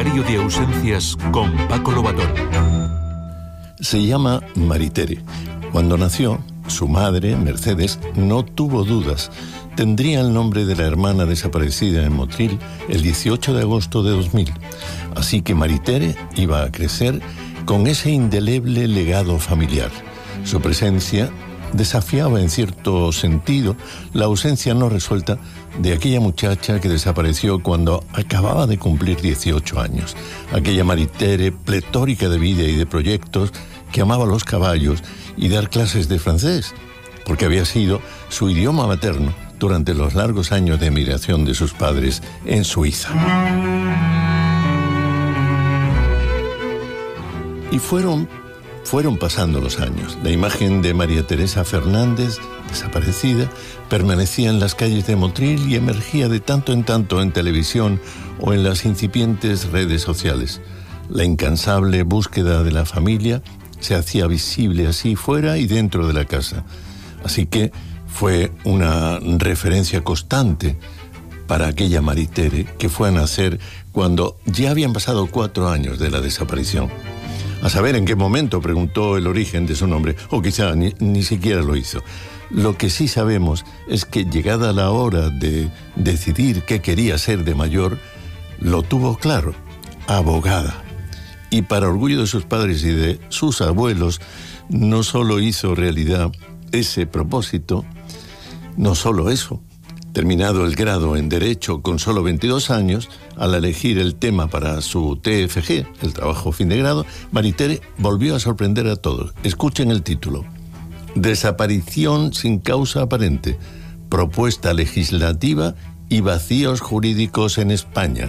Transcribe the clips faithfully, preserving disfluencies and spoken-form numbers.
Diario de ausencias con Paco Lobatón. Se llama Maritere. Cuando nació, su madre, Mercedes, no tuvo dudas. Tendría el nombre de la hermana desaparecida en Motril el dieciocho de agosto de dos mil. Así que Maritere iba a crecer con ese indeleble legado familiar. Su presencia desafiaba en cierto sentido la ausencia no resuelta de aquella muchacha que desapareció cuando acababa de cumplir dieciocho años. Aquella Maritere pletórica de vida y de proyectos, que amaba los caballos y dar clases de francés, porque había sido su idioma materno durante los largos años de emigración de sus padres en Suiza. Y fueron, fueron pasando los años. La imagen de María Teresa Fernández, desaparecida, permanecía en las calles de Motril y emergía de tanto en tanto en televisión o en las incipientes redes sociales. La incansable búsqueda de la familia se hacía visible así fuera y dentro de la casa. Así que fue una referencia constante para aquella Maritere que fue a nacer cuando ya habían pasado cuatro años de la desaparición. A saber en qué momento preguntó el origen de su nombre, o quizá ni, ni siquiera lo hizo. Lo que sí sabemos es que llegada la hora de decidir qué quería ser de mayor, lo tuvo claro: abogada. Y para orgullo de sus padres y de sus abuelos, no solo hizo realidad ese propósito, no solo eso. Terminado el grado en Derecho con solo veintidós años, al elegir el tema para su T F G, el trabajo fin de grado, Maritere volvió a sorprender a todos. Escuchen el título: Desaparición sin causa aparente, propuesta legislativa y vacíos jurídicos en España.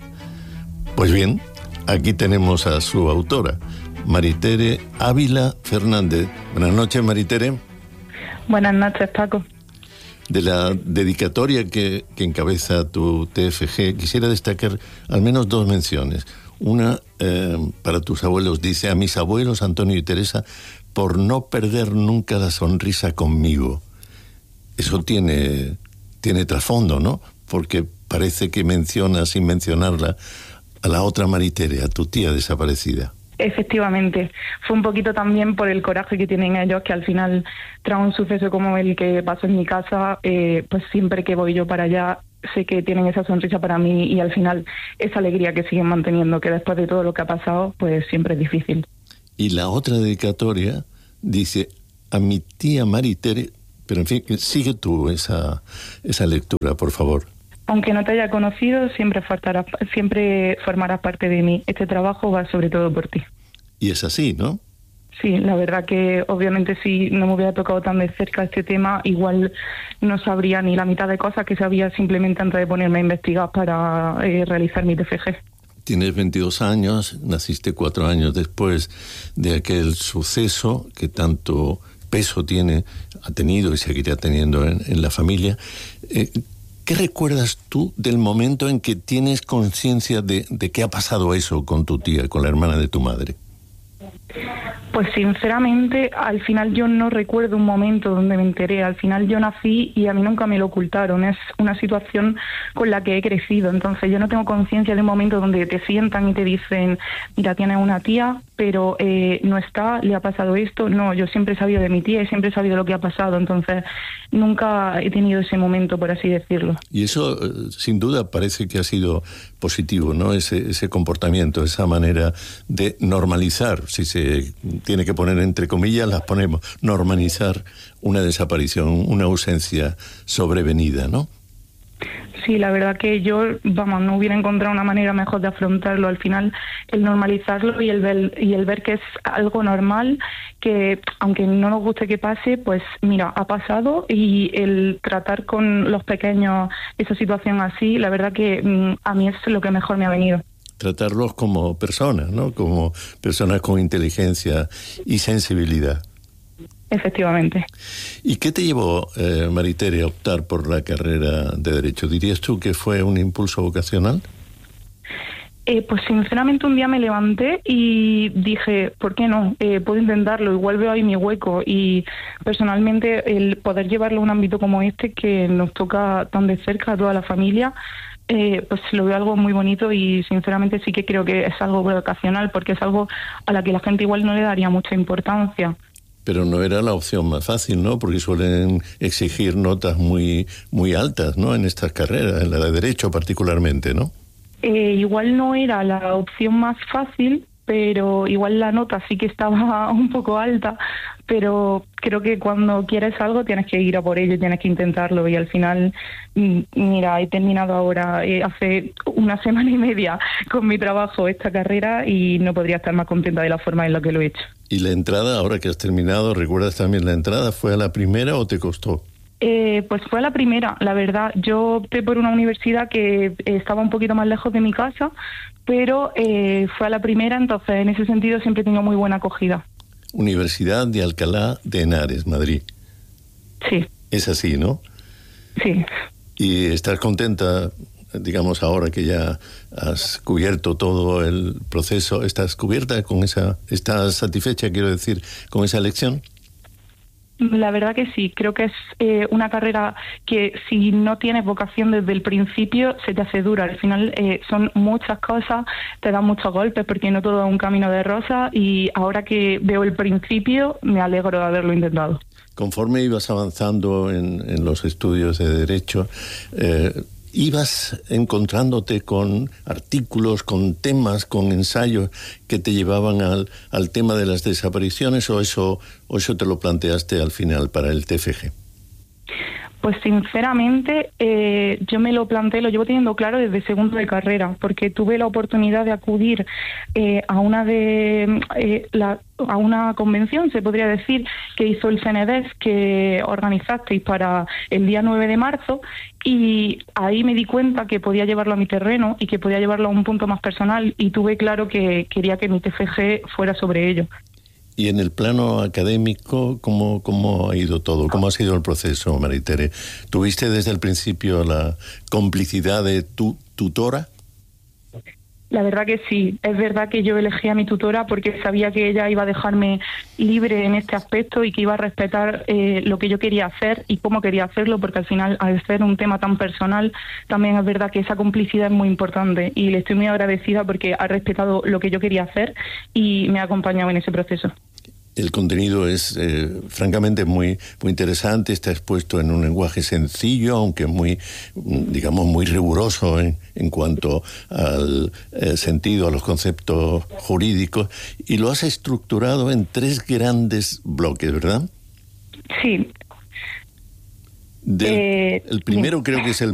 Pues bien, aquí tenemos a su autora, Maritere Ávila Fernández. Buenas noches, Maritere. Buenas noches, Paco. De la dedicatoria que, que encabeza tu T F G, quisiera destacar al menos dos menciones. Una, eh, para tus abuelos, dice: a mis abuelos Antonio y Teresa, por no perder nunca la sonrisa conmigo. Eso tiene, tiene trasfondo, ¿no? Porque parece que menciona, sin mencionarla, a la otra Maritere, a tu tía desaparecida. Efectivamente, fue un poquito también por el coraje que tienen ellos, que al final, tras un suceso como el que pasó en mi casa, eh, pues siempre que voy yo para allá, sé que tienen esa sonrisa para mí y al final esa alegría que siguen manteniendo, que después de todo lo que ha pasado, pues siempre es difícil. Y la otra dedicatoria dice: a mi tía Maritere, pero en fin, sigue tú esa, esa lectura, por favor. Aunque no te haya conocido, siempre, faltarás, siempre formarás parte de mí. Este trabajo va sobre todo por ti. Y es así, ¿no? Sí, la verdad que obviamente si no me hubiera tocado tan de cerca este tema, igual no sabría ni la mitad de cosas que sabía simplemente antes de ponerme a investigar para eh, realizar mi T F G. Tienes veintidós años, naciste cuatro años después de aquel suceso que tanto peso tiene, ha tenido y seguirá teniendo en, en la familia. Eh, ¿Qué recuerdas tú del momento en que tienes conciencia de, de que ha pasado eso con tu tía, con la hermana de tu madre? Pues sinceramente, al final yo no recuerdo un momento donde me enteré. Al final yo nací y a mí nunca me lo ocultaron. Es una situación con la que he crecido. Entonces yo no tengo conciencia de un momento donde te sientan y te dicen: mira, tienes una tía, pero eh, no está, le ha pasado esto. No, yo siempre he sabido de mi tía y siempre he sabido lo que ha pasado. Entonces nunca he tenido ese momento, por así decirlo. Y eso, sin duda, parece que ha sido positivo, ¿no? Ese, ese comportamiento, esa manera de normalizar, si se tiene que poner entre comillas, las ponemos, normalizar una desaparición, una ausencia sobrevenida, ¿no? Sí, la verdad que yo, vamos, no hubiera encontrado una manera mejor de afrontarlo. Al final, el normalizarlo y el ver, y el ver que es algo normal, que aunque no nos guste que pase, pues mira, ha pasado, y el tratar con los pequeños esa situación así, la verdad que mm, a mí es lo que mejor me ha venido. Tratarlos como personas, ¿no? Como personas con inteligencia y sensibilidad. Efectivamente. ¿Y qué te llevó, eh, Maritere, a optar por la carrera de Derecho? ¿Dirías tú que fue un impulso vocacional? Eh, pues sinceramente un día me levanté y dije, ¿por qué no? Eh, puedo intentarlo, igual veo ahí mi hueco, y personalmente el poder llevarlo a un ámbito como este, que nos toca tan de cerca a toda la familia, eh, pues lo veo algo muy bonito y sinceramente sí que creo que es algo vocacional, porque es algo a la que la gente igual no le daría mucha importancia. Pero no era la opción más fácil, ¿no? Porque suelen exigir notas muy, muy altas, ¿no? En estas carreras, en la de Derecho particularmente, ¿no? Eh, igual no era la opción más fácil, pero igual la nota sí que estaba un poco alta, pero creo que cuando quieres algo tienes que ir a por ello, tienes que intentarlo y al final, mira, he terminado ahora eh, hace una semana y media con mi trabajo esta carrera y no podría estar más contenta de la forma en la que lo he hecho. ¿Y la entrada, ahora que has terminado, recuerdas también la entrada, fue a la primera o te costó? Eh, pues fue la primera, la verdad. Yo opté por una universidad que eh, estaba un poquito más lejos de mi casa, pero eh, fue a la primera, entonces en ese sentido siempre he tenido muy buena acogida. Universidad de Alcalá de Henares, Madrid. Sí. Es así, ¿no? Sí. ¿Y estás contenta, digamos, ahora que ya has cubierto todo el proceso? ¿Estás cubierta con esa, estás satisfecha, quiero decir, con esa elección? La verdad que sí, creo que es eh, una carrera que si no tienes vocación desde el principio se te hace dura. Al final eh, son muchas cosas, te dan muchos golpes porque no todo es un camino de rosas y ahora que veo el principio me alegro de haberlo intentado. Conforme ibas avanzando en, en los estudios de Derecho, eh, ¿ibas encontrándote con artículos, con temas, con ensayos que te llevaban al, al tema de las desapariciones o eso, o eso te lo planteaste al final para el T F G? Pues sinceramente eh, yo me lo planteé, lo llevo teniendo claro desde segundo de carrera, porque tuve la oportunidad de acudir eh, a una de eh, la, a una convención, se podría decir, que hizo el C N D E S, que organizasteis para el día nueve de marzo, y ahí me di cuenta que podía llevarlo a mi terreno y que podía llevarlo a un punto más personal, y tuve claro que quería que mi T F G fuera sobre ello. Y en el plano académico, ¿cómo, cómo ha ido todo? ¿Cómo ha sido el proceso, María Tere? ¿Tuviste desde el principio la complicidad de tu tutora? La verdad que sí, es verdad que yo elegí a mi tutora porque sabía que ella iba a dejarme libre en este aspecto y que iba a respetar eh, lo que yo quería hacer y cómo quería hacerlo, porque al final, al ser un tema tan personal, también es verdad que esa complicidad es muy importante y le estoy muy agradecida porque ha respetado lo que yo quería hacer y me ha acompañado en ese proceso. El contenido es eh, francamente muy, muy interesante, está expuesto en un lenguaje sencillo, aunque muy, digamos, muy riguroso en, en cuanto al eh, sentido, a los conceptos jurídicos, y lo has estructurado en tres grandes bloques, ¿verdad? Sí. Del, eh, el primero bien. creo que es el